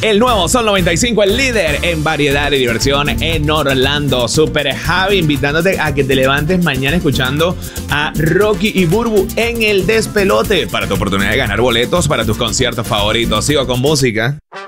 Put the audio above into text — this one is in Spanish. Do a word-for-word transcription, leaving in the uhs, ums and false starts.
El nuevo Sol noventa y cinco, el líder en variedad y diversión en Orlando. Super Javi, invitándote a que te levantes mañana escuchando a Rocky y Burbu en El Despelote para tu oportunidad de ganar boletos para tus conciertos favoritos. Sigo con música.